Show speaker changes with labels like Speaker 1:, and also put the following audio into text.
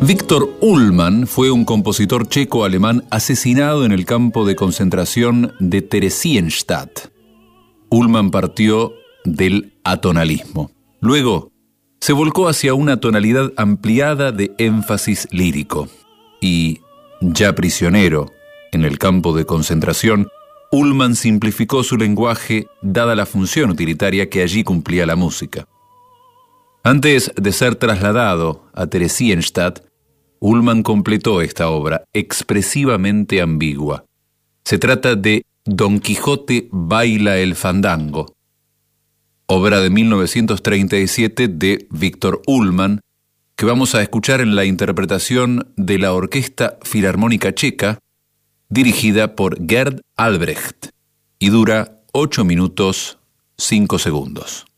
Speaker 1: Viktor Ullmann fue un compositor checo-alemán asesinado en el campo de concentración de Theresienstadt. Ullmann partió del atonalismo. Luego, se volcó hacia una tonalidad ampliada de énfasis lírico. Y, ya prisionero en el campo de concentración, Ullmann simplificó su lenguaje dada la función utilitaria que allí cumplía la música. Antes de ser trasladado a Theresienstadt, Ullmann completó esta obra expresivamente ambigua. Se trata de Don Quijote baila el fandango, obra de 1937 de Viktor Ullmann, que vamos a escuchar en la interpretación de la Orquesta Filarmónica Checa, dirigida por Gerd Albrecht, y dura 8 minutos 5 segundos.